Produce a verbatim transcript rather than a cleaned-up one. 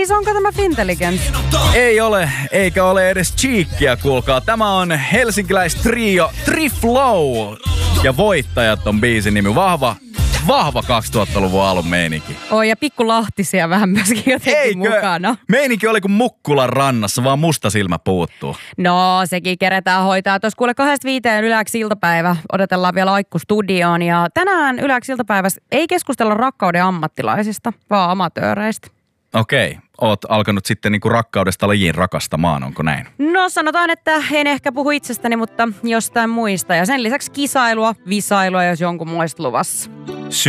Onko tämä Fintelligence? Ei ole, eikä ole edes cheekkiä, kuulkaa. Tämä on helsinkiläistrio Triflow. Ja voittajat on biisin nimi. Vahva, vahva kaksituhattaluvun alun meininki. Oi, ja pikku lahtisia vähän myöskin jotenkin Eikö? mukana. Meininki oli kuin Mukkulan rannassa, vaan musta silmä puuttuu. No, sekin keretään hoitaa. Tuossa kuule kahdesta viiteen Yläks iltapäivä. Odotellaan vielä Aikku studioon. Ja tänään Yläks iltapäivässä ei keskustella rakkauden ammattilaisista, vaan amatööreistä. Okei, oot alkanut sitten niinku rakkaudesta lajiin rakastamaan, onko näin? No sanotaan, että en ehkä puhu itsestäni, mutta jostain muista. Ja sen lisäksi kisailua, visailua, jos jonkun muista luvassa.